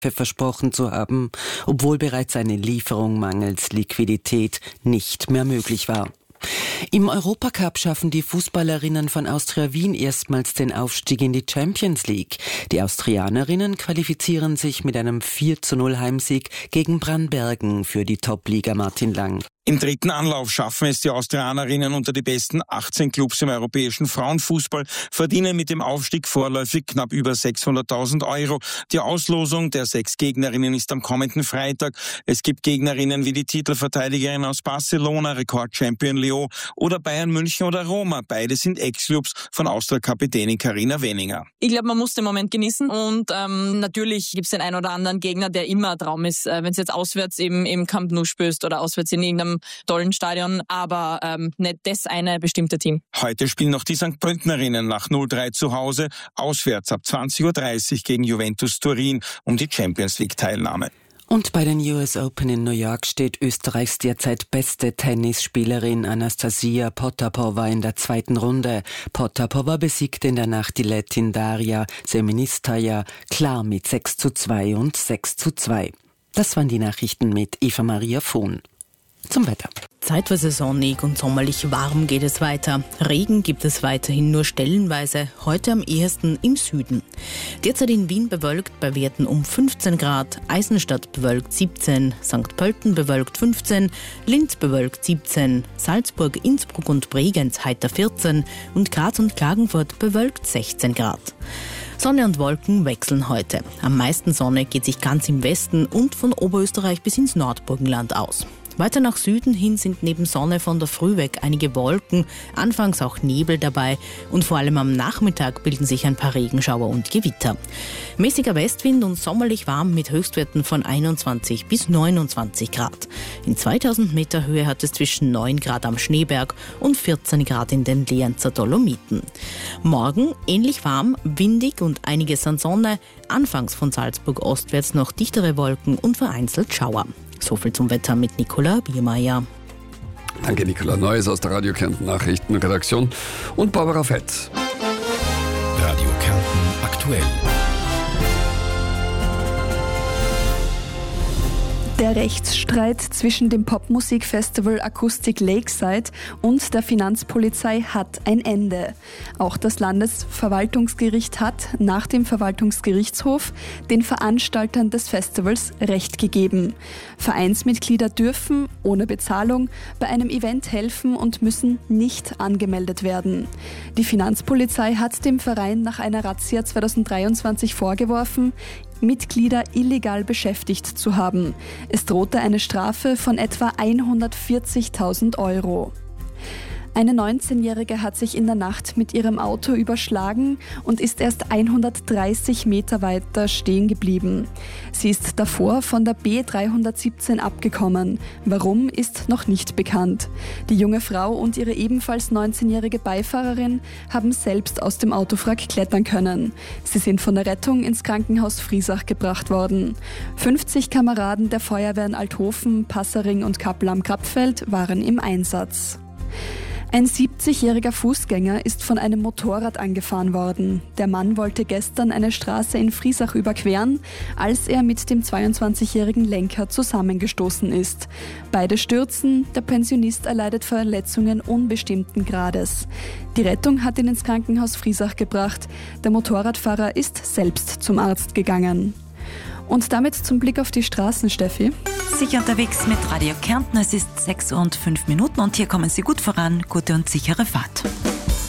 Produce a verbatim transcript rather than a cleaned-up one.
versprochen zu haben, obwohl bereits eine Lieferung mangels Liquidität nicht mehr möglich war. Im Europacup schaffen die Fußballerinnen von Austria Wien erstmals den Aufstieg in die Champions League. Die Austrianerinnen qualifizieren sich mit einem vier zu null Heimsieg gegen Brannbergen für die Top-Liga Martin Lang. Im dritten Anlauf schaffen es die Austrianerinnen unter die besten achtzehn Clubs im europäischen Frauenfußball, verdienen mit dem Aufstieg vorläufig knapp über sechshunderttausend Euro. Die Auslosung der sechs Gegnerinnen ist am kommenden Freitag. Es gibt Gegnerinnen wie die Titelverteidigerin aus Barcelona, Rekordchampion Lyon oder Bayern München oder Roma. Beide sind Ex-Clubs von Austria-Kapitänin Carina Wenninger. Ich glaube, man muss den Moment genießen und ähm, natürlich gibt es den einen oder anderen Gegner, der immer ein Traum ist, äh, wenn es jetzt auswärts eben im Camp Nou spielst oder auswärts in irgendeinem tollen Stadion, aber ähm, nicht das eine bestimmte Team. Heute spielen noch die Sankt Pöltenerinnen nach null drei zu Hause, auswärts ab zwanzig Uhr dreißig gegen Juventus Turin um die Champions League Teilnahme. Und bei den U S Open in New York steht Österreichs derzeit beste Tennisspielerin Anastasia Potapova in der zweiten Runde. Potapova besiegte in der Nacht die Lettin Daria Semenistaja klar mit sechs zu zwei und sechs zu zwei. Das waren die Nachrichten mit Eva Maria Vohn. Zum Wetter. Zeitweise sonnig und sommerlich warm geht es weiter. Regen gibt es weiterhin nur stellenweise, heute am ehesten im Süden. Derzeit in Wien bewölkt bei Werten um fünfzehn Grad, Eisenstadt bewölkt siebzehn, Sankt Pölten bewölkt fünfzehn, Linz bewölkt siebzehn, Salzburg, Innsbruck und Bregenz heiter vierzehn und Graz und Klagenfurt bewölkt sechzehn Grad. Sonne und Wolken wechseln heute. Am meisten Sonne geht sich ganz im Westen und von Oberösterreich bis ins Nordburgenland aus. Weiter nach Süden hin sind neben Sonne von der Früh weg einige Wolken, anfangs auch Nebel dabei und vor allem am Nachmittag bilden sich ein paar Regenschauer und Gewitter. Mäßiger Westwind und sommerlich warm mit Höchstwerten von einundzwanzig bis neunundzwanzig Grad. In zweitausend Meter Höhe hat es zwischen neun Grad am Schneeberg und vierzehn Grad in den Leonzer Dolomiten. Morgen ähnlich warm, windig und einiges an Sonne, anfangs von Salzburg ostwärts noch dichtere Wolken und vereinzelt Schauer. So viel zum Wetter mit Nicola Biermeier. Danke, Nicola. Neues aus der Radio Kärnten Nachrichtenredaktion und Barbara Fett. Radio Kärnten aktuell. Der Rechtsstreit zwischen dem Popmusikfestival Acoustic Lakeside und der Finanzpolizei hat ein Ende. Auch das Landesverwaltungsgericht hat nach dem Verwaltungsgerichtshof den Veranstaltern des Festivals Recht gegeben. Vereinsmitglieder dürfen ohne Bezahlung bei einem Event helfen und müssen nicht angemeldet werden. Die Finanzpolizei hat dem Verein nach einer Razzia zweitausenddreiundzwanzig vorgeworfen, Mitglieder illegal beschäftigt zu haben. Es drohte eine Strafe von etwa hundertvierzigtausend Euro. Eine neunzehnjährige hat sich in der Nacht mit ihrem Auto überschlagen und ist erst hundertdreißig Meter weiter stehen geblieben. Sie ist davor von der B dreihundertsiebzehn abgekommen. Warum, ist noch nicht bekannt. Die junge Frau und ihre ebenfalls neunzehnjährige Beifahrerin haben selbst aus dem Autowrack klettern können. Sie sind von der Rettung ins Krankenhaus Friesach gebracht worden. fünfzig Kameraden der Feuerwehren Althofen, Passering und Kappel am Krapfeld waren im Einsatz. Ein siebzigjähriger Fußgänger ist von einem Motorrad angefahren worden. Der Mann wollte gestern eine Straße in Friesach überqueren, als er mit dem zweiundzwanzigjährigen Lenker zusammengestoßen ist. Beide stürzen, der Pensionist erleidet Verletzungen unbestimmten Grades. Die Rettung hat ihn ins Krankenhaus Friesach gebracht. Der Motorradfahrer ist selbst zum Arzt gegangen. Und damit zum Blick auf die Straßen, Steffi. Sicher unterwegs mit Radio Kärnten. Es ist sechs Uhr und fünf Minuten und hier kommen Sie gut voran. Gute und sichere Fahrt.